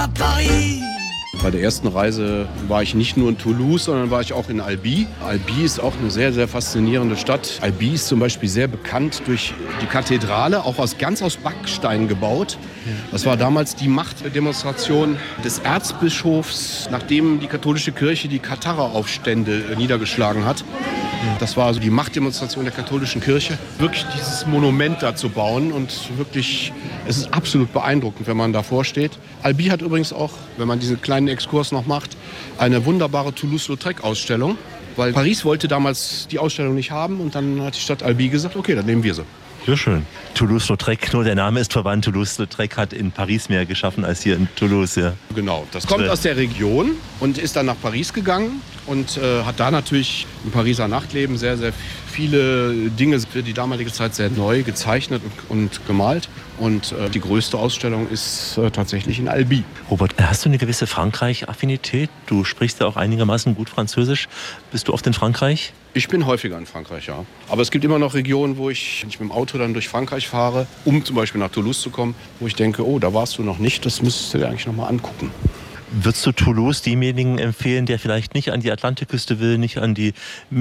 à Paris. Bei der ersten Reise war ich nicht nur in Toulouse, sondern war ich auch in Albi. Albi ist auch eine sehr, sehr faszinierende Stadt. Albi ist zum Beispiel sehr bekannt durch die Kathedrale, auch ganz aus Backstein gebaut. Das war damals die Machtdemonstration des Erzbischofs, nachdem die katholische Kirche die Katharer-Aufstände niedergeschlagen hat. Das war also die Machtdemonstration der katholischen Kirche. Wirklich dieses Monument da zu bauen und wirklich, es ist absolut beeindruckend, wenn man davor steht. Albi hat übrigens auch, wenn man diesen kleinen Exkurs noch macht, eine wunderbare Toulouse-Lautrec-Ausstellung. Weil Paris wollte damals die Ausstellung nicht haben und dann hat die Stadt Albi gesagt, okay, dann nehmen wir sie. Sehr schön. Toulouse-Lautrec, nur der Name ist verwandt. Toulouse-Lautrec hat in Paris mehr geschaffen als hier in Toulouse. Ja. Genau, das kommt aus der Region und ist dann nach Paris gegangen und hat da natürlich im Pariser Nachtleben sehr, sehr viele Dinge für die damalige Zeit sehr neu gezeichnet und gemalt. Und die größte Ausstellung ist tatsächlich in Albi. Robert, hast du eine gewisse Frankreich-Affinität? Du sprichst ja auch einigermaßen gut Französisch. Bist du oft in Frankreich? Ich bin häufiger in Frankreich, ja. Aber es gibt immer noch Regionen, wo ich mit dem Auto dann durch Frankreich fahre, um zum Beispiel nach Toulouse zu kommen, wo ich denke, oh, da warst du noch nicht, das müsstest du dir eigentlich noch mal angucken. Würdest du Toulouse demjenigen empfehlen, der vielleicht nicht an die Atlantikküste will, nicht an die